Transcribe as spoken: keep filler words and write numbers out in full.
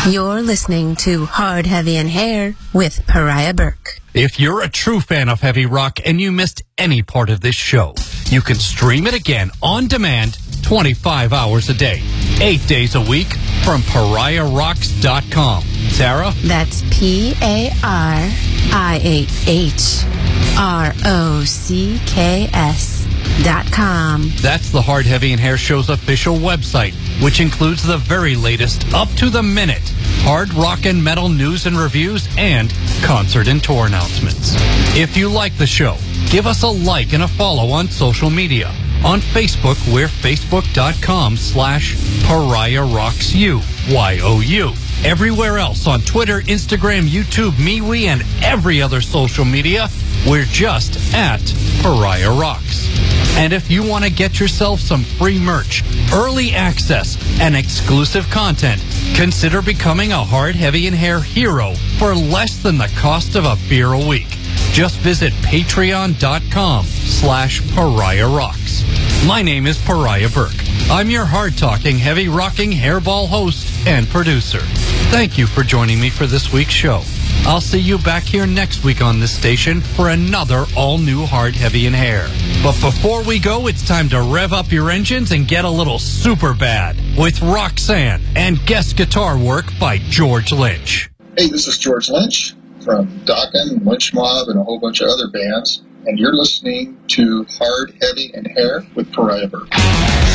You're listening to Hard, Heavy, and Hair with Pariah Burke. If you're a true fan of heavy rock and you missed any part of this show, you can stream it again on demand twenty-five hours a day, eight days a week from pariah rocks dot com. Sarah? That's P A R I A H R O C K S dot com. That's the Hard, Heavy, and Hair Show's official website, which includes the very latest, up-to-the-minute hard rock and metal news and reviews and concert and tour announcements. If you like the show, give us a like and a follow on social media. On Facebook, we're facebook.com slash Pariah Rocks You, Y O U. Everywhere else on Twitter, Instagram, YouTube, MeWe, and every other social media, we're just at Pariah Rocks. And if you want to get yourself some free merch, early access, and exclusive content, consider becoming a Hard, Heavy, and Hair hero for less than the cost of a beer a week. Just visit patreon.com slash Pariah Rocks. My name is Pariah Burke. I'm your hard-talking, heavy-rocking hairball host and producer. Thank you for joining me for this week's show. I'll see you back here next week on this station for another all-new Hard, Heavy, and Hair. But before we go, it's time to rev up your engines and get a little super bad with Roxanne and guest guitar work by George Lynch. Hey, this is George Lynch from Dokken, Lynch Mob, and a whole bunch of other bands, and you're listening to Hard, Heavy, and Hair with Pariah Burke.